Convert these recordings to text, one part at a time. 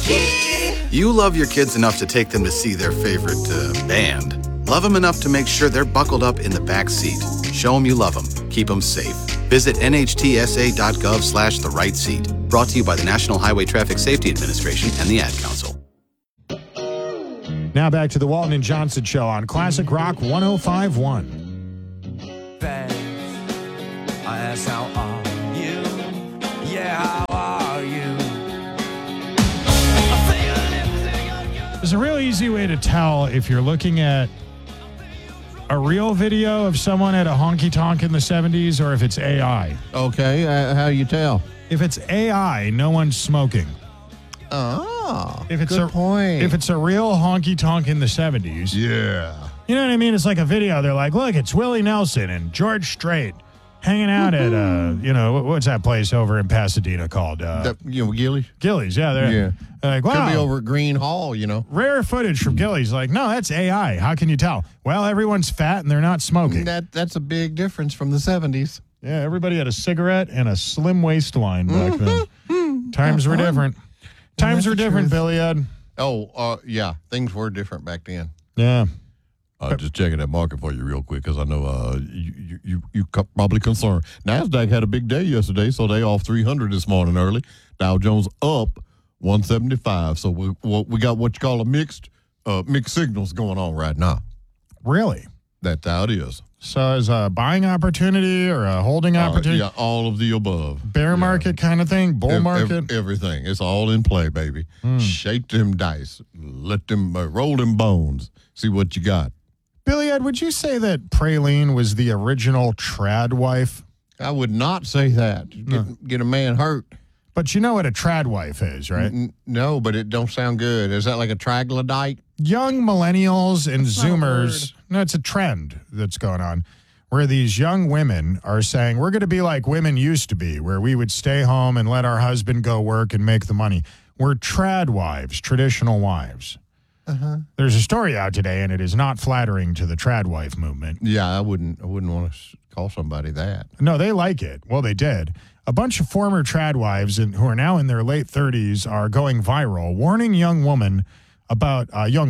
You love your kids enough to take them to see their favorite band. Love them enough to make sure they're buckled up in the back seat. Show them you love them. Keep them safe. Visit nhtsa.gov/the right seat. Brought to you by the National Highway Traffic Safety Administration and the Ad Council. Now back to the Walton and Johnson Show on Classic Rock 105.1. I ask, how are you? Yeah, how are you? There's a real easy way to tell if you're looking at a real video of someone at a honky-tonk in the 70s or if it's AI. Okay, how you tell? If it's AI, no one's smoking. Oh, Good point. If it's a real honky-tonk in the 70s. Yeah. You know what I mean? It's like a video. They're like, look, it's Willie Nelson and George Strait hanging out at, what's that place over in Pasadena called? Gillies? Gillies, yeah. Yeah. Like, wow. Could be over at Green Hall, Rare footage from Gillies. Like, no, that's AI. How can you tell? Well, everyone's fat and they're not smoking. That's a big difference from the 70s. Yeah, everybody had a cigarette and a slim waistline back then. Times were different. Times were different, Billy Ed. Oh, yeah. Things were different back then. Yeah. Just checking that market for you real quick because I know you probably concerned. NASDAQ had a big day yesterday, so they off 300 this morning early. Dow Jones up 175. So we got what you call a mixed signals going on right now. Really? That's how it is. So is a buying opportunity or a holding opportunity? Yeah, all of the above. Bear market kind of thing? Bull market? Everything. It's all in play, baby. Shake them dice. Let them roll them bones. See what you got. Billy Ed, would you say that Praline was the original trad wife? I would not say that. Get a man hurt. But you know what a trad wife is, right? No, but it don't sound good. Is that like a troglodyte? Young millennials and Zoomers. No, it's a trend that's going on where these young women are saying, we're going to be like women used to be, where we would stay home and let our husband go work and make the money. We're trad wives, traditional wives. Uh-huh. There's a story out today, and it is not flattering to the trad wife movement. Yeah, I wouldn't want to call somebody that. No, they like it. Well, they did. A bunch of former trad wives who are now in their late 30s are going viral, warning young women about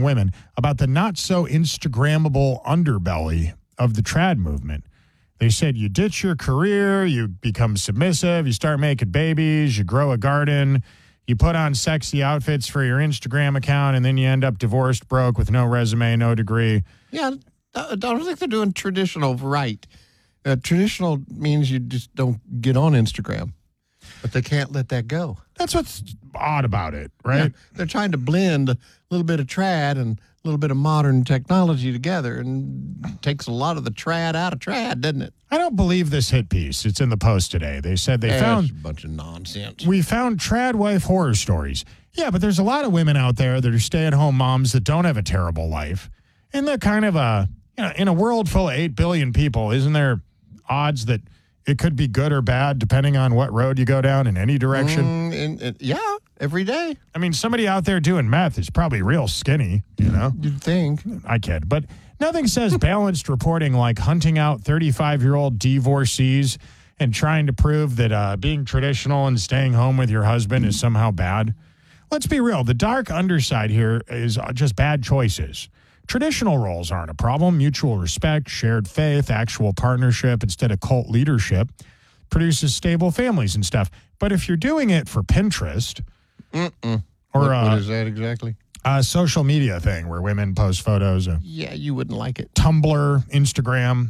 the not so Instagrammable underbelly of the trad movement. They said you ditch your career, you become submissive, you start making babies, you grow a garden, you put on sexy outfits for your Instagram account, and then you end up divorced, broke, with no resume, no degree. Yeah, I don't think they're doing traditional right. Traditional means you just don't get on Instagram, but they can't let that go. That's what's odd about it, right? Yeah, they're trying to blend a little bit of trad and a little bit of modern technology together, and it takes a lot of the trad out of trad, doesn't it? I don't believe this hit piece. It's in the Post today. They said they found a bunch of nonsense. We found trad wife horror stories. Yeah, but there's a lot of women out there that are stay-at-home moms that don't have a terrible life. And they're kind of in a world full of 8 billion people, isn't there odds that it could be good or bad depending on what road you go down in any direction? Yeah, every day. I mean, somebody out there doing meth is probably real skinny, You'd think. I kid. But nothing says balanced reporting like hunting out 35-year-old divorcees and trying to prove that being traditional and staying home with your husband is somehow bad. Let's be real. The dark underside here is just bad choices. Traditional roles aren't a problem. Mutual respect, shared faith, actual partnership instead of cult leadership produces stable families and stuff. But if you're doing it for Pinterest or what is that exactly? A social media thing where women post photos. Yeah, you wouldn't like it. Tumblr, Instagram.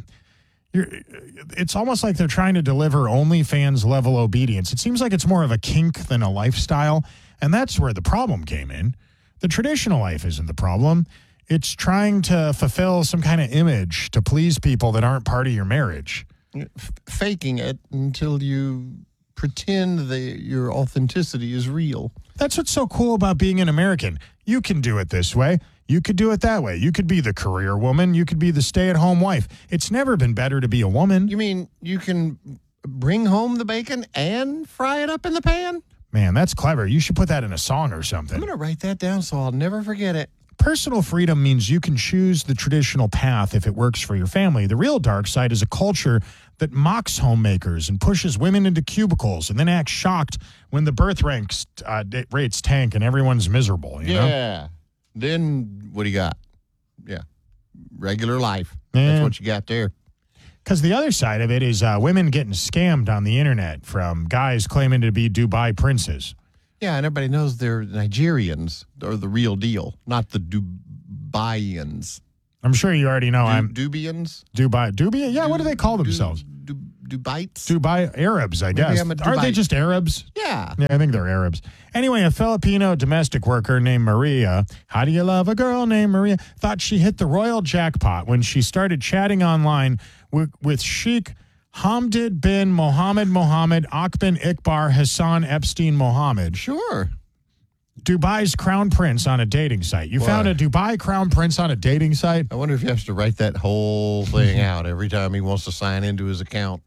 It's almost like they're trying to deliver OnlyFans level obedience. It seems like it's more of a kink than a lifestyle. And that's where the problem came in. The traditional life isn't the problem. It's trying to fulfill some kind of image to please people that aren't part of your marriage. Faking it until you pretend that your authenticity is real. That's what's so cool about being an American. You can do it this way. You could do it that way. You could be the career woman. You could be the stay-at-home wife. It's never been better to be a woman. You mean you can bring home the bacon and fry it up in the pan? Man, that's clever. You should put that in a song or something. I'm going to write that down so I'll never forget it. Personal freedom means you can choose the traditional path if it works for your family. The real dark side is a culture that mocks homemakers and pushes women into cubicles and then acts shocked when the birth rates tank and everyone's miserable. You know? Yeah. Then what do you got? Yeah. Regular life. Yeah. That's what you got there. Because the other side of it is women getting scammed on the internet from guys claiming to be Dubai princes. Yeah, and everybody knows they're Nigerians are the real deal, not the Dubaians. I'm sure you already know I'm Dubians? Dubai? Yeah, what do they call themselves? Dubaites? Dubai Arabs, I guess. I'm a Aren't they Dubite. just Arabs? Yeah. Yeah, I think they're Arabs. Anyway, a Filipino domestic worker named Maria, how do you love a girl named Maria, thought she hit the royal jackpot when she started chatting online with Sheikh Hamdid bin Mohammed Akbin Ikbar Hassan Epstein Mohammed, Sure. Dubai's crown prince on a dating site. You found a Dubai crown prince on a dating site? I wonder if he has to write that whole thing out every time he wants to sign into his account.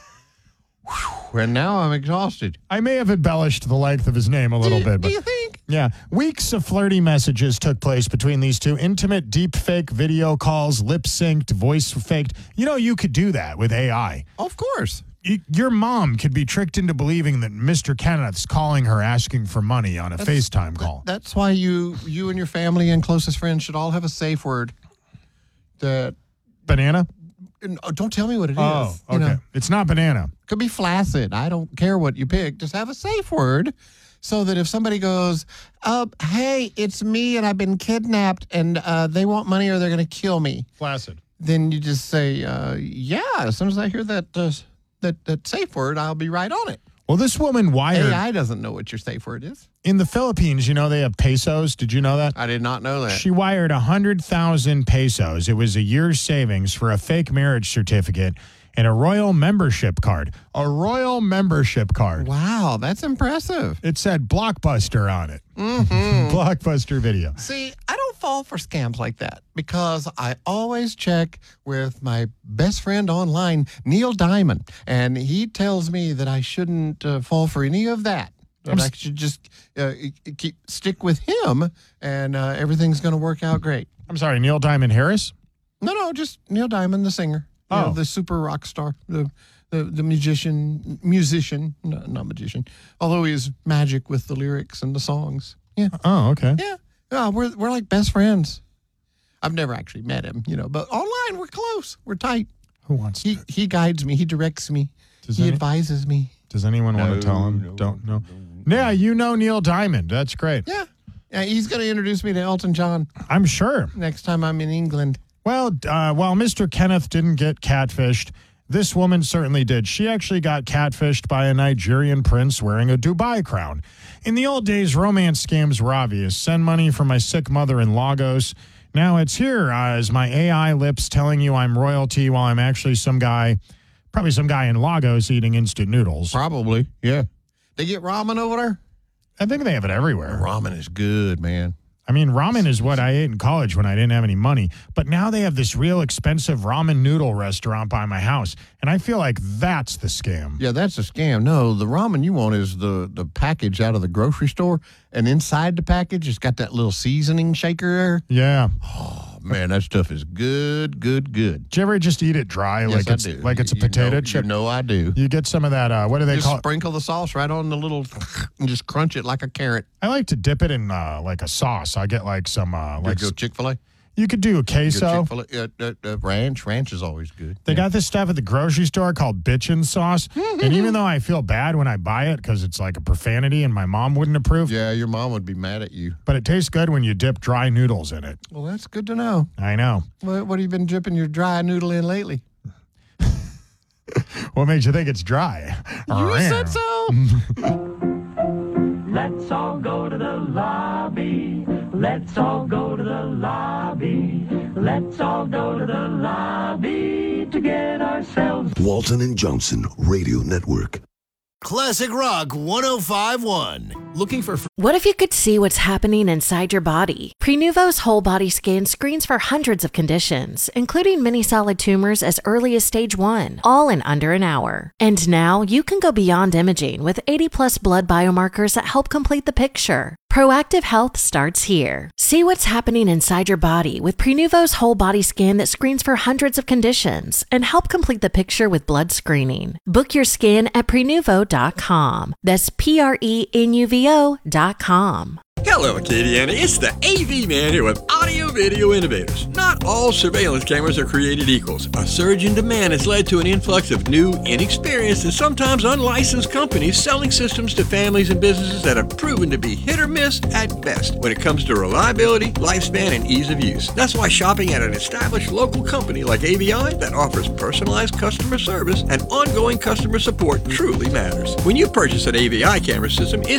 And now I'm exhausted. I may have embellished the length of his name a little bit. Do But you think? yeah, weeks of flirty messages took place between these two. Intimate, deep fake video calls, lip synced, voice faked. You know, you could do that with AI. Of course. Your mom could be tricked into believing that Mr. Kenneth's calling her asking for money on a FaceTime call. That's why you and your family and closest friends should all have a safe word. That Banana? don't tell me what it is. Oh, okay. You know, It's not banana. could be flaccid. I don't care what you pick. Just have a safe word so that if somebody goes, hey, it's me and I've been kidnapped and they want money or they're going to kill me, Flaccid. then you just say, yeah, as soon as I hear that safe word, I'll be right on it. Well, this woman wired AI doesn't know what your safe word is. in the Philippines. You know, they have pesos. Did you know that? I did not know that. She wired 100,000 pesos. It was a year's savings for a fake marriage certificate and a royal membership card. A royal membership card. Wow, that's impressive. It said Blockbuster on it. Blockbuster video. See, I don't fall for scams like that because I always check with my best friend online, Neil Diamond, and he tells me that I shouldn't fall for any of that. That I should just stick with him, and everything's going to work out great. I'm sorry, Neil Diamond Harris? No, just Neil Diamond, the singer, you know, the super rock star, the musician, no, not magician, although he is magic with the lyrics and the songs. Yeah. Oh, okay. Yeah, we're like best friends. I've never actually met him, you know, but online we're close. We're tight. Who wants to? He guides me. He directs me. Does Advises me. Does anyone want to tell him? Don't know. Yeah, you know Neil Diamond. That's great. Yeah, he's going to introduce me to Elton John I'm sure. next time I'm in England. Well, while Mr. Kenneth didn't get catfished, this woman certainly did. She actually got catfished by a Nigerian prince wearing a Dubai crown. In the old days, romance scams were obvious. Send money for my sick mother in Lagos. Now it's here as my AI lips telling you I'm royalty while I'm actually probably some guy in Lagos eating instant noodles. Probably, yeah. They get ramen over there? I think they have it everywhere. Ramen is good, man. I mean, ramen is what I ate in college when I didn't have any money. But now they have this real expensive ramen noodle restaurant by my house. And I feel like that's the scam. Yeah, that's a scam. No, the ramen you want is the package out of the grocery store. And inside the package, it's got that little seasoning shaker there. Yeah. Oh, man, that stuff is good. Do you ever just eat it dry Yes, I it's do. like it's a You potato know, chip? You know I do. You get some of that, what do they Just call it? sprinkle the sauce right on the little and just crunch it like a carrot. I like to dip it in like a sauce. I get like some, Go Chick-fil-A? you could do a queso. Chick-fil-A. Ranch. Ranch is always good. They got this stuff at the grocery store called bitchin' sauce. And even though I feel bad when I buy it because it's like a profanity and my mom wouldn't approve, Yeah, your mom would be mad at you. but it tastes good when you dip dry noodles in it. Well, that's good to know. I know. What have you been dipping your dry noodle in lately? What makes you think it's dry? You said so. Let's all go to the lobby. Let's all go to the lobby. Let's all go to the lobby to get ourselves. Walton and Johnson Radio Network. Classic Rock 105.1. Looking for What if you could see what's happening inside your body? Prenuvo's whole body scan screens for hundreds of conditions, including many solid tumors as early as stage 1, all in under an hour. And now you can go beyond imaging with 80 plus blood biomarkers that help complete the picture. Proactive health starts here. See what's happening inside your body with Prenuvo's whole body scan that screens for hundreds of conditions and help complete the picture with blood screening. Book your scan at Prenuvo.com. That's Prenuvo.com. Hello, Acadiana. It's the AV man here with Audio Video Innovators. Not all surveillance cameras are created equals. A surge in demand has led to an influx of new, inexperienced, and sometimes unlicensed companies selling systems to families and businesses that have proven to be hit or miss at best when it comes to reliability, lifespan, and ease of use. That's why shopping at an established local company like AVI that offers personalized customer service and ongoing customer support truly matters. When you purchase an AVI camera system, it's